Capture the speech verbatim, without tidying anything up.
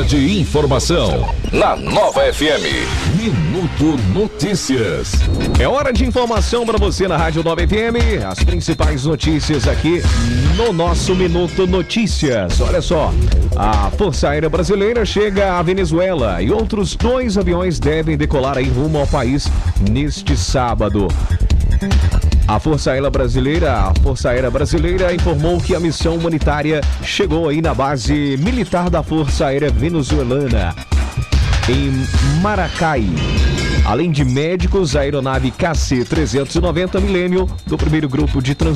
Hora de informação na Nova F M. Minuto Notícias. É hora de informação para você na Rádio Nova F M. As principais notícias aqui no nosso Minuto Notícias. Olha só, a Força Aérea Brasileira chega à Venezuela e outros dois aviões devem decolar em rumo ao país neste sábado. A Força Aérea Brasileira, a Força Aérea Brasileira informou que a missão humanitária chegou aí na base militar da Força Aérea Venezuelana, em Maracay. Além de médicos, a aeronave K C trezentos e noventa Millennium, do primeiro grupo de transporte